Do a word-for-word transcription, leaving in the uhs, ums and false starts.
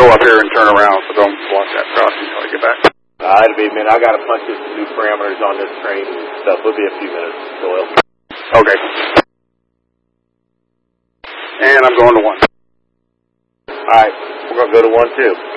go up here and turn around, so don't block that crossing until I get back. Uh, it'll be a minute. I got to punch in some new parameters on this train and stuff. It'll be a few minutes, Doyle. Okay. And I'm going to one. All right. We're going to go to one, too.